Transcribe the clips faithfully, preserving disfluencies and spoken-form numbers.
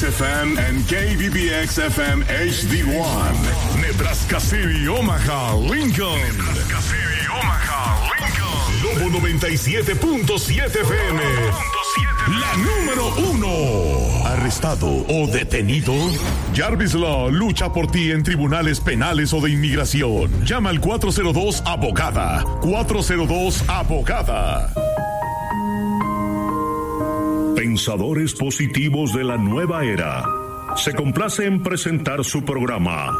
X F M and K B B X F M H D one. Nebraska City, Omaha, Lincoln. Nebraska City, Omaha, Lincoln. Lobo noventa y siete punto siete F M. La número uno. ¿Arrestado o detenido? Jarvis Law lucha por ti en tribunales penales o de inmigración. Llama al cuatro cero dos abogada. cuatro cero dos abogada. Pensadores positivos de la nueva era. Se complace en presentar su programa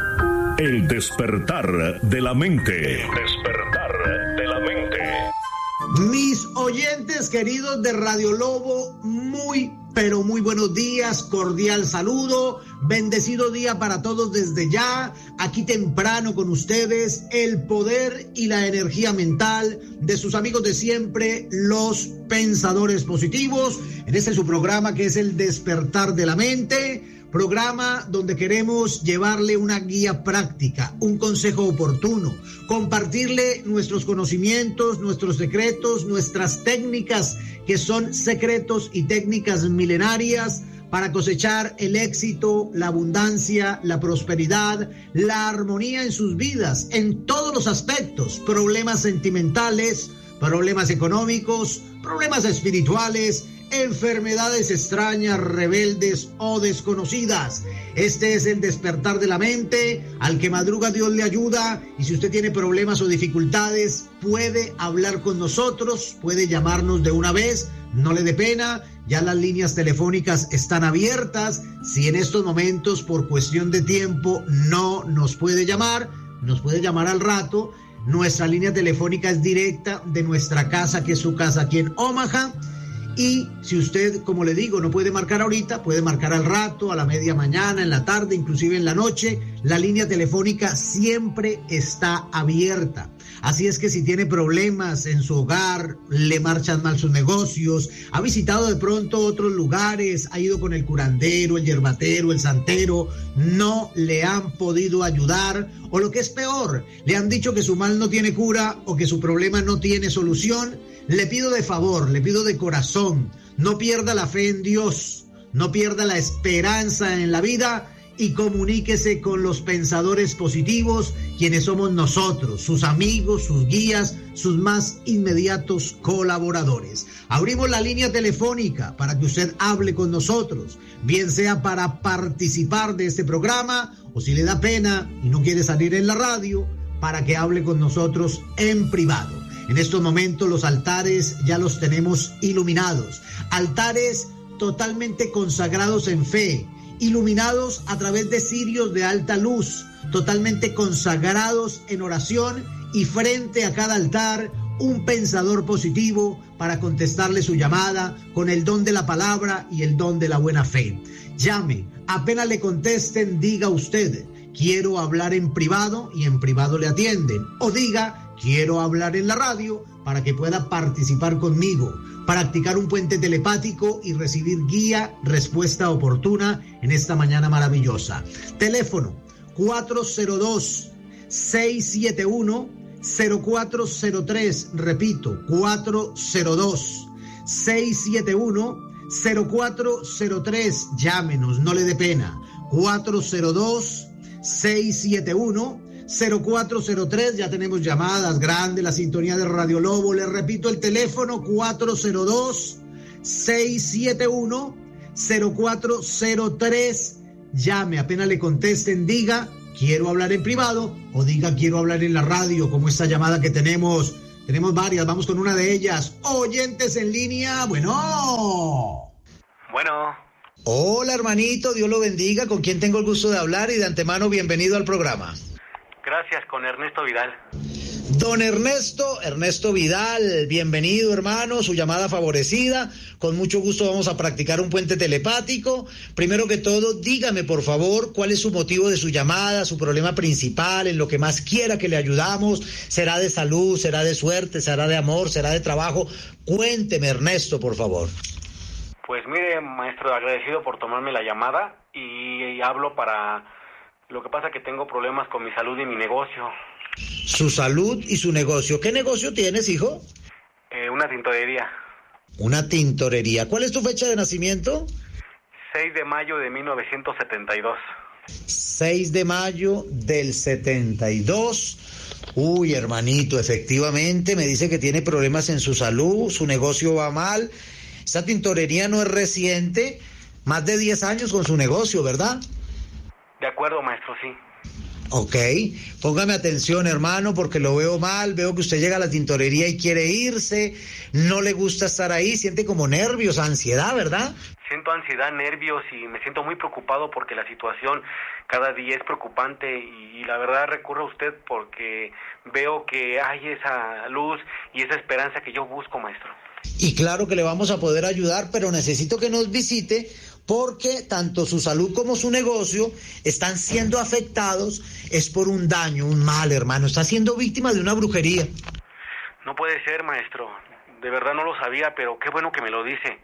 El despertar de la mente. El despertar de la mente. Mis oyentes queridos de Radio Lobo, muy, pero muy buenos días, cordial saludo, bendecido día para todos desde ya, aquí temprano con ustedes, el poder y la energía mental de sus amigos de siempre, los pensadores positivos, en este su programa que es el despertar de la mente. Programa donde queremos llevarle una guía práctica, un consejo oportuno, compartirle nuestros conocimientos, nuestros secretos, nuestras técnicas que son secretos y técnicas milenarias para cosechar el éxito, la abundancia, la prosperidad, la armonía en sus vidas, en todos los aspectos, problemas sentimentales, problemas económicos, problemas espirituales, enfermedades extrañas, rebeldes o desconocidas. Este es el despertar de la mente. Al que madruga Dios le ayuda. Y si usted tiene problemas o dificultades, puede hablar con nosotros, puede llamarnos de una vez, no le dé pena. Ya las líneas telefónicas están abiertas. Si en estos momentos por cuestión de tiempo no nos puede llamar, nos puede llamar al rato. Nuestra línea telefónica es directa de nuestra casa, que es su casa aquí en Omaha. Y si usted, como le digo, no puede marcar ahorita, puede marcar al rato, a la media mañana, en la tarde, inclusive en la noche. La línea telefónica siempre está abierta. Así es que si tiene problemas en su hogar, le marchan mal sus negocios, ha visitado de pronto otros lugares, ha ido con el curandero, el yerbatero, el santero, no le han podido ayudar, o lo que es peor, le han dicho que su mal no tiene cura o que su problema no tiene solución, le pido de favor, le pido de corazón, no pierda la fe en Dios, no pierda la esperanza en la vida y comuníquese con los pensadores positivos, quienes somos nosotros, sus amigos, sus guías, sus más inmediatos colaboradores. Abrimos la línea telefónica para que usted hable con nosotros, bien sea para participar de este programa o si le da pena y no quiere salir en la radio, para que hable con nosotros en privado. En estos momentos los altares ya los tenemos iluminados, altares totalmente consagrados en fe, iluminados a través de cirios de alta luz, totalmente consagrados en oración, y frente a cada altar un pensador positivo para contestarle su llamada con el don de la palabra y el don de la buena fe. Llame, apenas le contesten, diga usted: quiero hablar en privado, y en privado le atienden, o diga: quiero hablar en la radio, para que pueda participar conmigo, practicar un puente telepático y recibir guía, respuesta oportuna en esta mañana maravillosa. Teléfono cuatro cero dos, seis siete uno, cero cuatro cero tres, repito, cuatro cero dos, seis siete uno, cero cuatro cero tres, llámenos, no le dé pena, cuatro cero dos, seis siete uno, cero cuatro cero tres, ya tenemos llamadas, grande la sintonía de Radio Lobo. Les repito el teléfono: cuatro cero dos, seis siete uno, cero cuatro cero tres. Llame, apenas le contesten, diga: quiero hablar en privado, o diga: quiero hablar en la radio, como esta llamada que tenemos. Tenemos varias, vamos con una de ellas. Oyentes en línea, bueno. Bueno. Hola, hermanito, Dios lo bendiga. ¿Con quién tengo el gusto de hablar? Y de antemano, bienvenido al programa. Gracias, con Ernesto Vidal. Don Ernesto, Ernesto Vidal, bienvenido, hermano, su llamada favorecida. Con mucho gusto vamos a practicar un puente telepático. Primero que todo, dígame, por favor, cuál es su motivo de su llamada, su problema principal, en lo que más quiera que le ayudamos. ¿Será de salud, será de suerte, será de amor, será de trabajo? Cuénteme, Ernesto, por favor. Pues mire, maestro, agradecido por tomarme la llamada, y hablo para... Lo que pasa es que tengo problemas con mi salud y mi negocio. Su salud y su negocio. ¿Qué negocio tienes, hijo? Eh, una tintorería. Una tintorería. ¿Cuál es tu fecha de nacimiento? seis de mayo de mil novecientos setenta y dos. seis de mayo del setenta y dos. Uy, hermanito, efectivamente, me dice que tiene problemas en su salud, su negocio va mal. Esta tintorería no es reciente, más de diez años con su negocio, ¿verdad? De acuerdo, maestro, sí. Ok, póngame atención, hermano, porque lo veo mal, veo que usted llega a la tintorería y quiere irse, no le gusta estar ahí, siente como nervios, ansiedad, ¿verdad? Siento ansiedad, nervios y me siento muy preocupado porque la situación cada día es preocupante y, y la verdad recurro a usted porque veo que hay esa luz y esa esperanza que yo busco, maestro. Y claro que le vamos a poder ayudar, pero necesito que nos visite porque tanto su salud como su negocio están siendo afectados, es por un daño, un mal, hermano, está siendo víctima de una brujería. No puede ser, maestro, de verdad no lo sabía, pero qué bueno que me lo dice.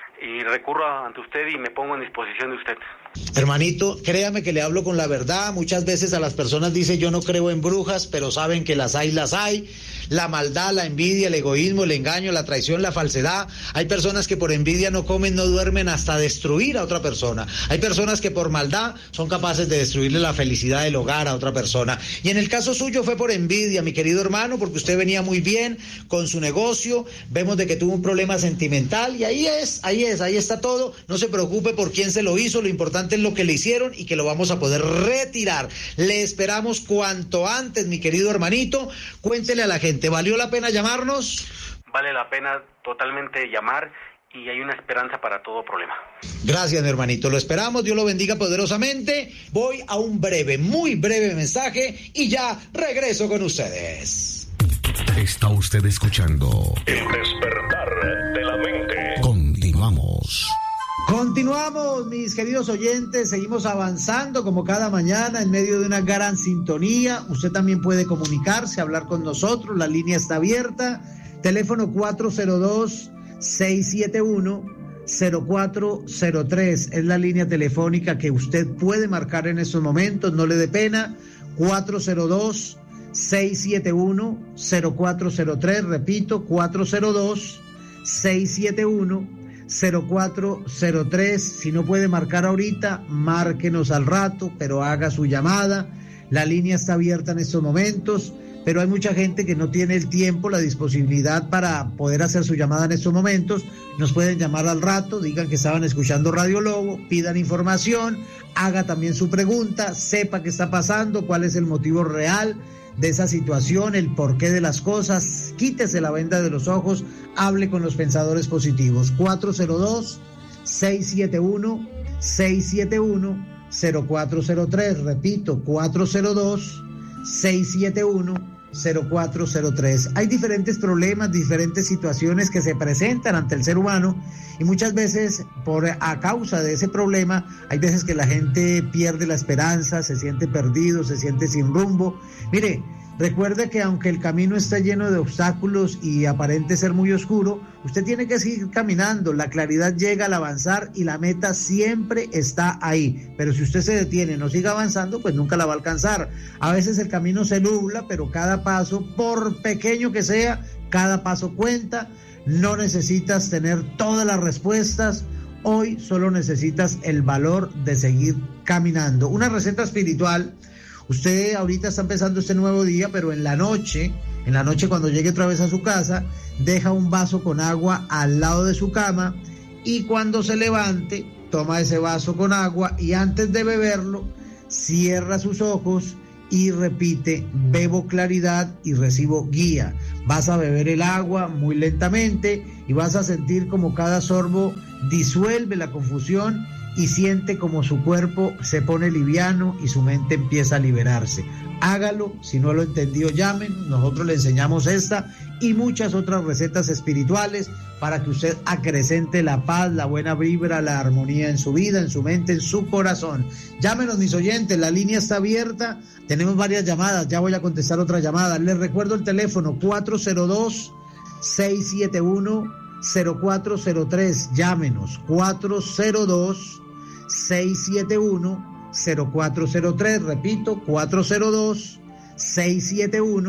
Y recurro ante usted y me pongo en disposición de usted. Hermanito, créame que le hablo con la verdad. Muchas veces a las personas dicen yo no creo en brujas, pero saben que las hay, las hay. La maldad, la envidia, el egoísmo, el engaño, la traición, la falsedad. Hay personas que por envidia no comen, no duermen hasta destruir a otra persona. Hay personas que por maldad son capaces de destruirle la felicidad del hogar a otra persona. Y en el caso suyo fue por envidia, mi querido hermano, porque usted venía muy bien con su negocio. Vemos de que tuvo un problema sentimental y ahí es, ahí es. Ahí está todo, no se preocupe por quién se lo hizo, lo importante es lo que le hicieron y que lo vamos a poder retirar. Le esperamos cuanto antes, mi querido hermanito. Cuéntele a la gente, ¿valió la pena llamarnos? Vale la pena totalmente llamar y hay una esperanza para todo problema. Gracias, mi hermanito, lo esperamos, Dios lo bendiga poderosamente. Voy a un breve, muy breve mensaje y ya regreso con ustedes. Está usted escuchando El Despertar de la Mente. Continuamos. Continuamos, mis queridos oyentes, seguimos avanzando como cada mañana en medio de una gran sintonía. Usted también puede comunicarse, hablar con nosotros, la línea está abierta. Teléfono cuatro cero dos, seis siete uno, cero cuatro cero tres es la línea telefónica que usted puede marcar en estos momentos, no le dé pena. Cuatro cero dos, seis siete uno, cero cuatro cero tres, repito, cuatro cero dos, seis siete uno, cero cuatro cero tres. Si no puede marcar ahorita, márquenos al rato, pero haga su llamada. La línea está abierta en estos momentos, pero hay mucha gente que no tiene el tiempo, la disponibilidad para poder hacer su llamada en estos momentos. Nos pueden llamar al rato, digan que estaban escuchando Radio Lobo, pidan información, haga también su pregunta, sepa qué está pasando, cuál es el motivo real de esa situación, el porqué de las cosas, quítese la venda de los ojos, hable con los pensadores positivos. Cuatro cero dos, seis siete uno, seis siete uno, cero cuatro cero tres, repito, cuatro cero dos, seis siete uno, cero cuatro cero tres. Hay diferentes problemas, diferentes situaciones que se presentan ante el ser humano y muchas veces por a causa de ese problema hay veces que la gente pierde la esperanza, se siente perdido, se siente sin rumbo. Mire, recuerde que aunque el camino está lleno de obstáculos y aparente ser muy oscuro, usted tiene que seguir caminando, la claridad llega al avanzar y la meta siempre está ahí, pero si usted se detiene, no sigue avanzando, pues nunca la va a alcanzar. A veces el camino se nubla, pero cada paso, por pequeño que sea, cada paso cuenta. No necesitas tener todas las respuestas, hoy solo necesitas el valor de seguir caminando. Una receta espiritual. Usted ahorita está empezando este nuevo día, pero en la noche, en la noche cuando llegue otra vez a su casa, deja un vaso con agua al lado de su cama y cuando se levante, toma ese vaso con agua y antes de beberlo, cierra sus ojos y repite, bebo claridad y recibo guía. Vas a beber el agua muy lentamente y vas a sentir como cada sorbo disuelve la confusión y siente como su cuerpo se pone liviano y su mente empieza a liberarse. Hágalo, si no lo entendió, llamen, nosotros le enseñamos esta y muchas otras recetas espirituales para que usted acrecente la paz, la buena vibra, la armonía en su vida, en su mente, en su corazón. Llámenos, mis oyentes, la línea está abierta, tenemos varias llamadas, ya voy a contestar otra llamada. Les recuerdo el teléfono cuatro cero dos, seis siete uno, cero cuatro cero tres, llámenos, cuatro cero dos, seis siete uno, cero cuatro cero tres, repito, cuatro cero dos, seis siete uno,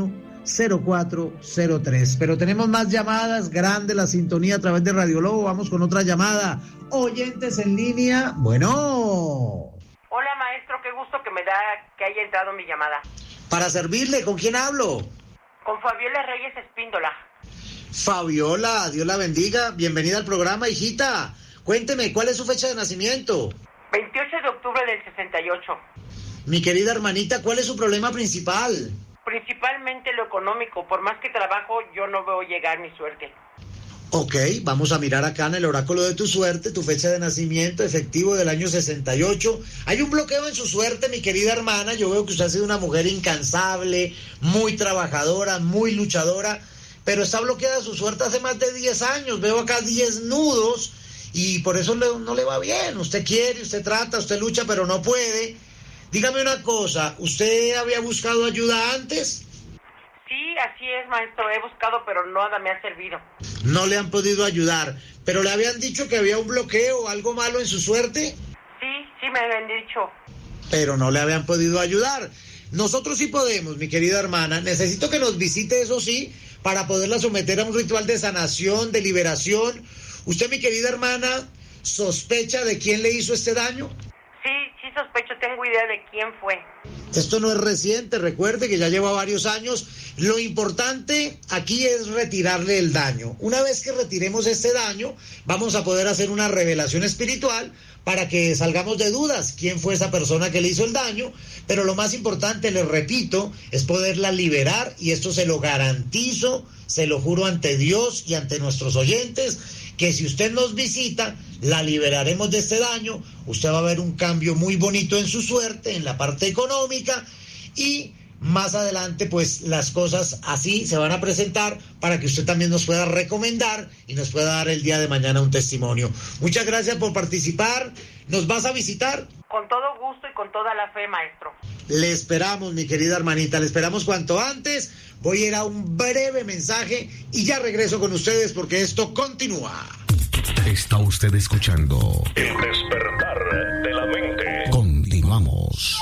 cero cuatro cero tres. Pero tenemos más llamadas, grande la sintonía a través de Radio Lobo. Vamos con otra llamada. Oyentes en línea. Bueno. Hola, maestro, qué gusto que me da que haya entrado mi llamada. Para servirle, ¿con quién hablo? Con Fabiola Reyes Espíndola. Fabiola, Dios la bendiga. Bienvenida al programa, hijita. Cuénteme, ¿cuál es su fecha de nacimiento? veintiocho de octubre del sesenta y ocho. Mi querida hermanita, ¿cuál es su problema principal? Principalmente lo económico. Por más que trabajo, yo no veo llegar mi suerte. Ok, vamos a mirar acá en el oráculo de tu suerte, tu fecha de nacimiento efectivo del año sesenta y ocho. Hay un bloqueo en su suerte, mi querida hermana. Yo veo que usted ha sido una mujer incansable, muy trabajadora, muy luchadora, pero está bloqueada su suerte hace más de diez años. Veo acá diez nudos y por eso le, no le va bien. Usted quiere, usted trata, usted lucha, pero no puede. Dígame una cosa, ¿usted había buscado ayuda antes? Sí, así es, maestro. He buscado, pero nada me ha servido. No le han podido ayudar, pero le habían dicho que había un bloqueo o algo malo en su suerte. Sí, sí me habían dicho. Pero no le habían podido ayudar. Nosotros sí podemos, mi querida hermana. Necesito que nos visite, eso sí, para poderla someter a un ritual de sanación, de liberación. ¿Usted, mi querida hermana, sospecha de quién le hizo este daño? Sí, sí sospecho, tengo idea de quién fue. Esto no es reciente, recuerde que ya lleva varios años. Lo importante aquí es retirarle el daño. Una vez que retiremos este daño, vamos a poder hacer una revelación espiritual para que salgamos de dudas quién fue esa persona que le hizo el daño. Pero lo más importante, les repito, es poderla liberar, y esto se lo garantizo, se lo juro ante Dios y ante nuestros oyentes, que si usted nos visita, la liberaremos de este daño. Usted va a ver un cambio muy bonito en su suerte, en la parte económica, y más adelante pues las cosas así se van a presentar para que usted también nos pueda recomendar y nos pueda dar el día de mañana un testimonio. Muchas gracias por participar. ¿Nos vas a visitar? Con todo gusto y con toda la fe, maestro. Le esperamos, mi querida hermanita, le esperamos cuanto antes. Voy a ir a un breve mensaje y ya regreso con ustedes porque esto continúa. Está usted escuchando El Despertar de la Mente. Continuamos.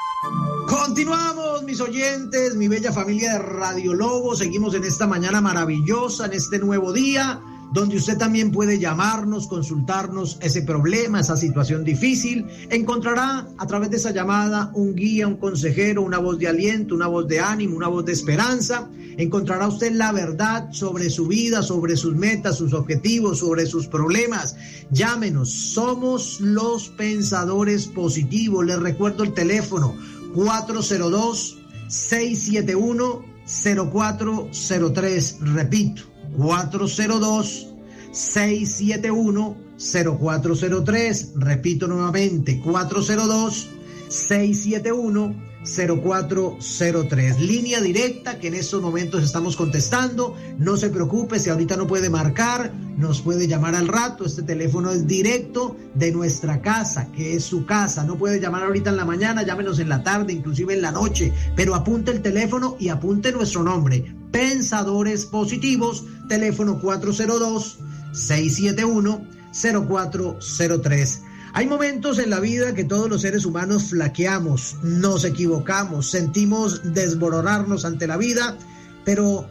Continuamos, mis oyentes, mi bella familia de Radio Lobo. Seguimos en esta mañana maravillosa, en este nuevo día, donde usted también puede llamarnos, consultarnos ese problema, esa situación difícil. Encontrará a través de esa llamada un guía, un consejero, una voz de aliento, una voz de ánimo, una voz de esperanza. Encontrará usted la verdad sobre su vida, sobre sus metas, sus objetivos, sobre sus problemas. Llámenos, somos los pensadores positivos. Les recuerdo el teléfono cuatro cero dos, seis siete uno, cero cuatro cero tres. Repito, cuatro cero dos, seis siete uno, cero cuatro cero tres. Repito nuevamente, cuatro cero dos, seis siete uno, cero cuatro cero tres. Línea directa que en estos momentos estamos contestando. No se preocupe si ahorita no puede marcar, nos puede llamar al rato. Este teléfono es directo de nuestra casa, que es su casa. No puede llamar ahorita en la mañana, llámenos en la tarde, inclusive en la noche, pero apunte el teléfono y apunte nuestro nombre. Pensadores Positivos, teléfono cuatro cero dos, seis siete uno, cero cuatro cero tres. Hay momentos en la vida que todos los seres humanos flaqueamos, nos equivocamos, sentimos desmoronarnos ante la vida, pero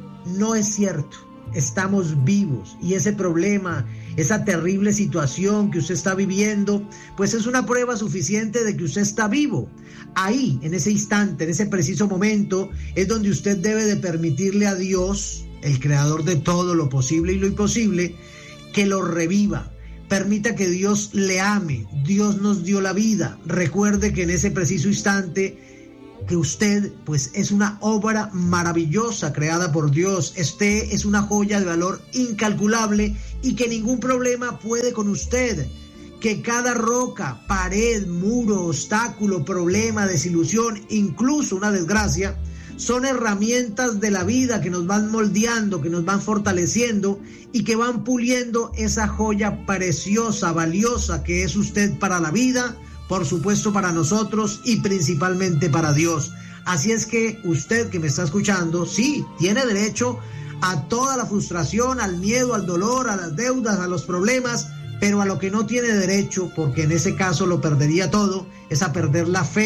no es cierto. Estamos vivos y ese problema, esa terrible situación que usted está viviendo, pues es una prueba suficiente de que usted está vivo. Ahí, en ese instante, en ese preciso momento, es donde usted debe de permitirle a Dios, el creador de todo lo posible y lo imposible, que lo reviva. Permita que Dios le ame. Dios nos dio la vida. Recuerde que en ese preciso instante que usted pues es una obra maravillosa creada por Dios. Usted es una joya de valor incalculable y que ningún problema puede con usted. Que cada roca, pared, muro, obstáculo, problema, desilusión, incluso una desgracia, son herramientas de la vida que nos van moldeando, que nos van fortaleciendo y que van puliendo esa joya preciosa, valiosa que es usted para la vida, por supuesto para nosotros y principalmente para Dios. Así es que usted que me está escuchando, sí, tiene derecho a toda la frustración, al miedo, al dolor, a las deudas, a los problemas, pero a lo que no tiene derecho, porque en ese caso lo perdería todo, es a perder la fe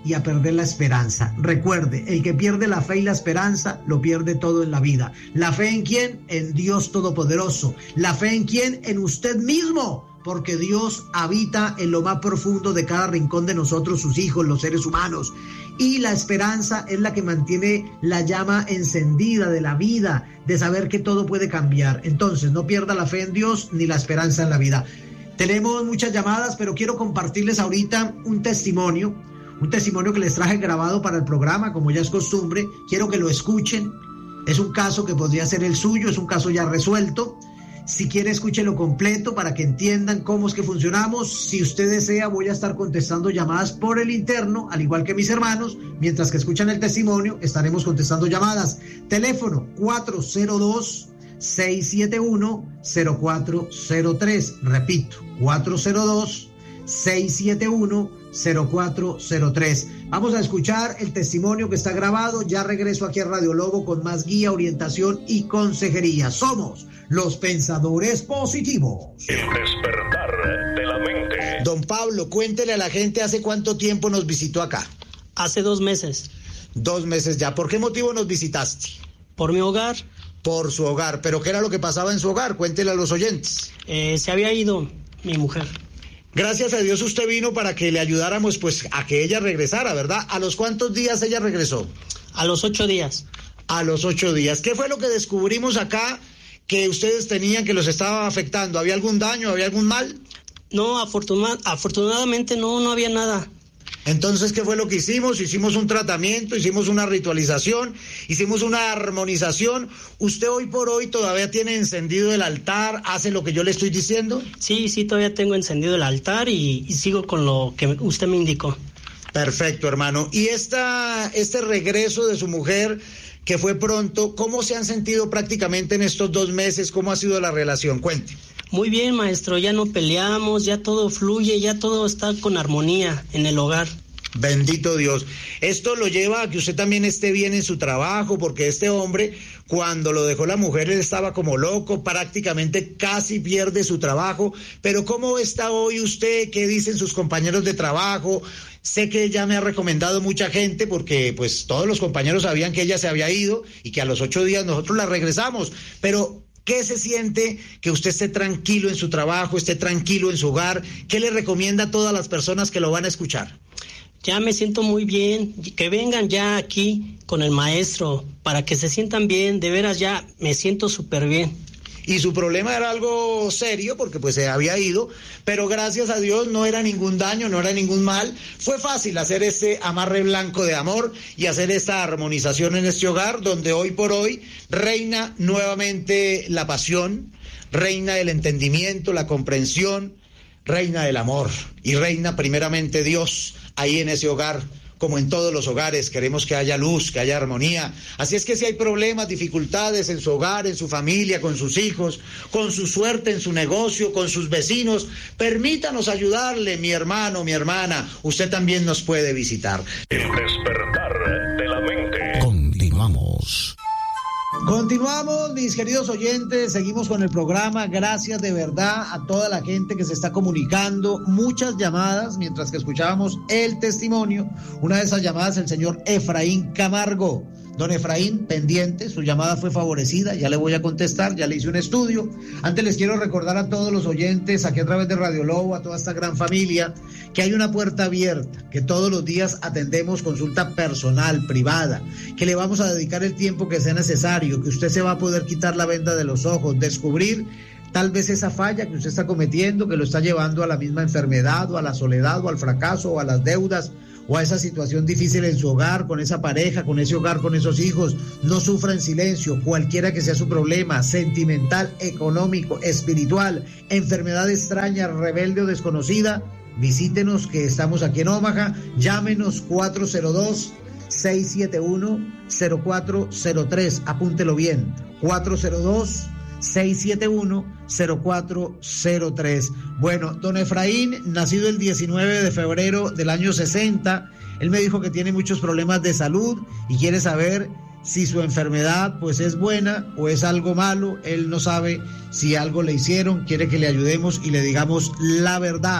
y a perder la esperanza. Recuerde, el que pierde la fe y la esperanza, lo pierde todo en la vida. ¿La fe en quién? En Dios Todopoderoso. ¿La fe en quién? En usted mismo, porque Dios habita en lo más profundo de cada rincón de nosotros, sus hijos, los seres humanos. Y la esperanza es la que mantiene la llama encendida de la vida, de saber que todo puede cambiar. Entonces, no pierda la fe en Dios ni la esperanza en la vida. Tenemos muchas llamadas, pero quiero compartirles ahorita un testimonio, un testimonio que les traje grabado para el programa, como ya es costumbre. Quiero que lo escuchen. Es un caso que podría ser el suyo, es un caso ya resuelto. Si quiere, escúchelo completo para que entiendan cómo es que funcionamos. Si usted desea, voy a estar contestando llamadas por el interno, al igual que mis hermanos. Mientras que escuchan el testimonio, estaremos contestando llamadas. Teléfono cuatro cero dos, seis siete uno, cero cuatro cero tres. Repito, cuatro cero dos, seis siete uno, cero cuatro cero tres. Vamos a escuchar el testimonio que está grabado. Ya regreso aquí a Radio Lobo con más guía, orientación y consejería. Somos los pensadores positivos. El despertar de la mente. Don Pablo, cuéntele a la gente hace cuánto tiempo nos visitó acá. Hace dos meses. Dos meses ya. ¿Por qué motivo nos visitaste? Por mi hogar. Por su hogar. ¿Pero qué era lo que pasaba en su hogar? Cuéntele a los oyentes. Eh, se había ido mi mujer. Gracias a Dios usted vino para que le ayudáramos pues a que ella regresara, ¿verdad? ¿A los cuántos días ella regresó? A los ocho días. A los ocho días. ¿Qué fue lo que descubrimos acá que ustedes tenían que los estaba afectando? ¿Había algún daño? ¿Había algún mal? No, afortuna- afortunadamente no, no había nada. Entonces, ¿qué fue lo que hicimos? Hicimos un tratamiento, hicimos una ritualización, hicimos una armonización. ¿Usted hoy por hoy todavía tiene encendido el altar? ¿Hace lo que yo le estoy diciendo? Sí, sí, todavía tengo encendido el altar y, y sigo con lo que usted me indicó. Perfecto, hermano. Y esta, este regreso de su mujer, que fue pronto, ¿cómo se han sentido prácticamente en estos dos meses? ¿Cómo ha sido la relación? Cuente. Muy bien, maestro, ya no peleamos, ya todo fluye, ya todo está con armonía en el hogar. Bendito Dios. Esto lo lleva a que usted también esté bien en su trabajo, porque este hombre, cuando lo dejó la mujer, él estaba como loco, prácticamente casi pierde su trabajo. Pero ¿cómo está hoy usted? ¿Qué dicen sus compañeros de trabajo? Sé que ella me ha recomendado mucha gente porque pues todos los compañeros sabían que ella se había ido y que a los ocho días nosotros la regresamos. Pero ¿qué se siente que usted esté tranquilo en su trabajo, esté tranquilo en su hogar? ¿Qué le recomienda a todas las personas que lo van a escuchar? Ya me siento muy bien, que vengan ya aquí con el maestro para que se sientan bien, de veras ya me siento súper bien. Y su problema era algo serio porque pues se había ido, pero gracias a Dios no era ningún daño, no era ningún mal. Fue fácil hacer este amarre blanco de amor y hacer esta armonización en este hogar donde hoy por hoy reina nuevamente la pasión, reina el entendimiento, la comprensión, reina el amor y reina primeramente Dios ahí en ese hogar. Como en todos los hogares, queremos que haya luz, que haya armonía. Así es que si hay problemas, dificultades en su hogar, en su familia, con sus hijos, con su suerte en su negocio, con sus vecinos, permítanos ayudarle, mi hermano, mi hermana. Usted también nos puede visitar. El despertar de la mente. Continuamos. Continuamos, mis queridos oyentes, seguimos con el programa. Gracias de verdad a toda la gente que se está comunicando, muchas llamadas mientras que escuchábamos el testimonio. Una de esas llamadas, el señor Efraín Camargo. Don Efraín, pendiente, su llamada fue favorecida, ya le voy a contestar, ya le hice un estudio. Antes les quiero recordar a todos los oyentes, aquí a través de Radio Lobo, a toda esta gran familia, que hay una puerta abierta, que todos los días atendemos consulta personal, privada, que le vamos a dedicar el tiempo que sea necesario, que usted se va a poder quitar la venda de los ojos, descubrir tal vez esa falla que usted está cometiendo, que lo está llevando a la misma enfermedad, o a la soledad, o al fracaso, o a las deudas, o a esa situación difícil en su hogar, con esa pareja, con ese hogar, con esos hijos. No sufra en silencio, cualquiera que sea su problema, sentimental, económico, espiritual, enfermedad extraña, rebelde o desconocida, visítenos que estamos aquí en Omaha, llámenos cuatro cero dos, seis siete uno, cero cuatro cero tres, apúntelo bien, cuatro cero dos, seis siete uno, cero cuatro cero tres. Bueno, don Efraín, nacido el diecinueve de febrero del año sesenta, él me dijo que tiene muchos problemas de salud y quiere saber si su enfermedad pues es buena o es algo malo. Él no sabe si algo le hicieron, quiere que le ayudemos y le digamos la verdad.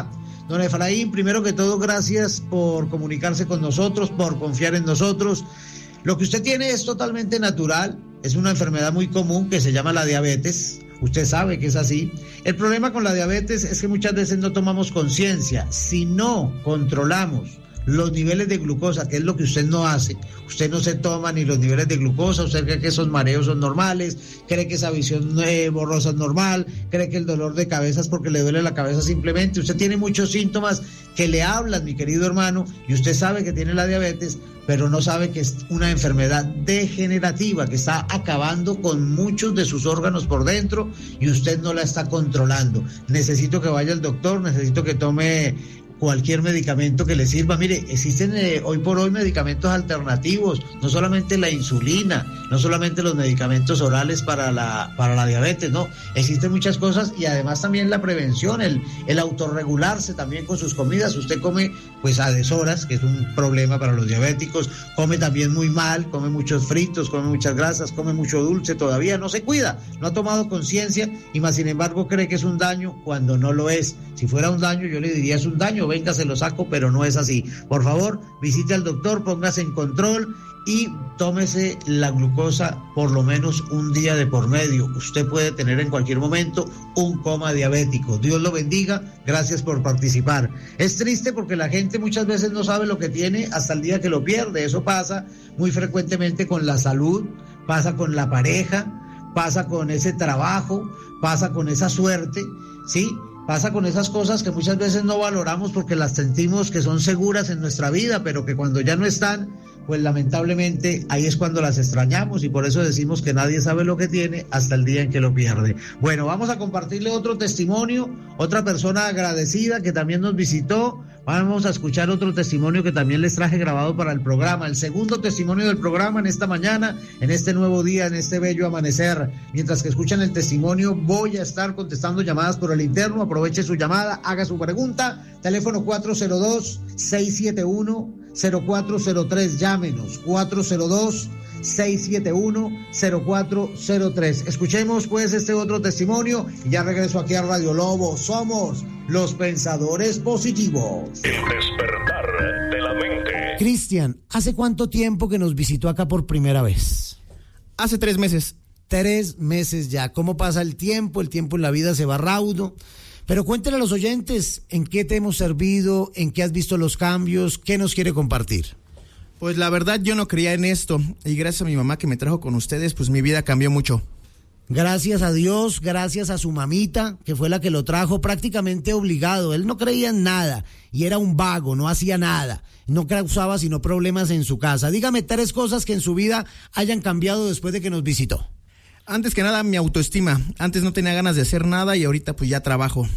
Don Efraín, primero que todo, gracias por comunicarse con nosotros, por confiar en nosotros. Lo que usted tiene es totalmente natural, es una enfermedad muy común que se llama la diabetes. Usted sabe que es así. El problema con la diabetes es que muchas veces no tomamos conciencia. Si no controlamos los niveles de glucosa, que es lo que usted no hace, usted no se toma ni los niveles de glucosa, usted cree que esos mareos son normales, cree que esa visión eh, borrosa es normal, cree que el dolor de cabeza es porque le duele la cabeza simplemente. Usted tiene muchos síntomas que le hablan, mi querido hermano, y usted sabe que tiene la diabetes, pero no sabe que es una enfermedad degenerativa que está acabando con muchos de sus órganos por dentro y usted no la está controlando. Necesito que vaya al doctor, necesito que tome cualquier medicamento que le sirva. Mire, existen eh, hoy por hoy medicamentos alternativos, no solamente la insulina, no solamente los medicamentos orales para la, para la diabetes, no, existen muchas cosas y además también la prevención, el, el autorregularse también con sus comidas. Usted come pues a deshoras, que es un problema para los diabéticos, come también muy mal, come muchos fritos, come muchas grasas, come mucho dulce, todavía no se cuida, no ha tomado conciencia y más sin embargo cree que es un daño cuando no lo es. Si fuera un daño yo le diría es un daño, venga, se lo saco, pero no es así. Por favor, visite al doctor, póngase en control y tómese la glucosa por lo menos un día de por medio. Usted puede tener en cualquier momento un coma diabético. Dios lo bendiga, gracias por participar. Es triste porque la gente muchas veces no sabe lo que tiene hasta el día que lo pierde. Eso pasa muy frecuentemente con la salud, pasa con la pareja, pasa con ese trabajo, pasa con esa suerte, ¿sí? Pasa con esas cosas que muchas veces no valoramos porque las sentimos que son seguras en nuestra vida, pero que cuando ya no están, pues lamentablemente ahí es cuando las extrañamos y por eso decimos que nadie sabe lo que tiene hasta el día en que lo pierde. Bueno, vamos a compartirle otro testimonio, otra persona agradecida que también nos visitó. Vamos a escuchar otro testimonio que también les traje grabado para el programa, el segundo testimonio del programa en esta mañana, en este nuevo día, en este bello amanecer. Mientras que escuchan el testimonio, voy a estar contestando llamadas por el interno. Aproveche su llamada, haga su pregunta. Teléfono cuatro cero dos, seis siete uno, cero cuatro cero tres. Llámenos, cuatro cero dos, seis siete uno, cero cuatro cero tres. Escuchemos pues este otro testimonio y ya regreso aquí a Radio Lobo. Somos los pensadores positivos. El despertar de la mente. Cristian, ¿hace cuánto tiempo que nos visitó acá por primera vez? Hace tres meses. Tres meses ya. ¿Cómo pasa el tiempo? El tiempo en la vida se va raudo. Pero cuéntale a los oyentes en qué te hemos servido, en qué has visto los cambios, qué nos quiere compartir. Pues la verdad yo no creía en esto y gracias a mi mamá que me trajo con ustedes, pues mi vida cambió mucho. Gracias a Dios, gracias a su mamita, que fue la que lo trajo prácticamente obligado. Él no creía en nada y era un vago, no hacía nada, no causaba sino problemas en su casa. Dígame tres cosas que en su vida hayan cambiado después de que nos visitó. Antes que nada, mi autoestima. Antes no tenía ganas de hacer nada y ahorita pues ya trabajo.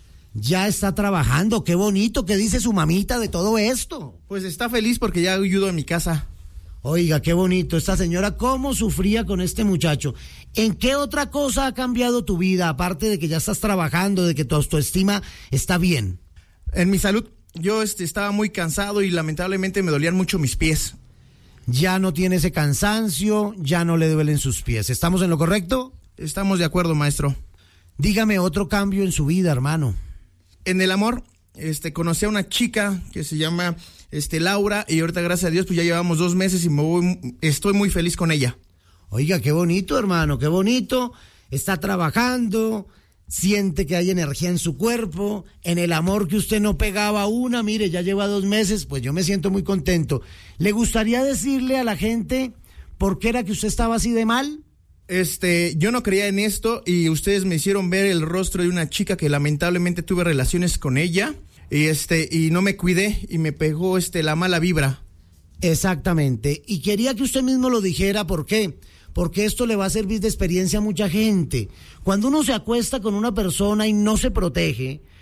Ya está trabajando, qué bonito. ¿Qué dice su mamita de todo esto? Pues está feliz porque ya ayudo en mi casa. Oiga, qué bonito. Esta señora, ¿cómo sufría con este muchacho? ¿En qué otra cosa ha cambiado tu vida, aparte de que ya estás trabajando, de que tu autoestima está bien? En mi salud, yo este, estaba muy cansado y lamentablemente me dolían mucho mis pies. Ya no tiene ese cansancio, ya no le duelen sus pies. ¿Estamos en lo correcto? Estamos de acuerdo, maestro. Dígame otro cambio en su vida, hermano. En el amor, este, conocí a una chica que se llama este, Laura y ahorita, gracias a Dios, pues ya llevamos dos meses y me voy, estoy muy feliz con ella. Oiga, qué bonito, hermano, qué bonito. Está trabajando, siente que hay energía en su cuerpo, en el amor que usted no pegaba una, mire, ya lleva dos meses, pues yo me siento muy contento. ¿Le gustaría decirle a la gente por qué era que usted estaba así de mal? Este, yo no creía en esto y ustedes me hicieron ver el rostro de una chica que lamentablemente tuve relaciones con ella y este, y no me cuidé y me pegó este, la mala vibra. Exactamente, y quería que usted mismo lo dijera, ¿por qué? Porque esto le va a servir de experiencia a mucha gente. Cuando uno se acuesta con una persona y no se protege,